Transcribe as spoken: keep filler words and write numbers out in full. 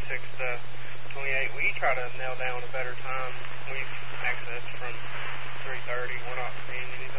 twenty-six to twenty-eight. We try to nail down a better time. We've accessed from three thirty. We're not seeing anything.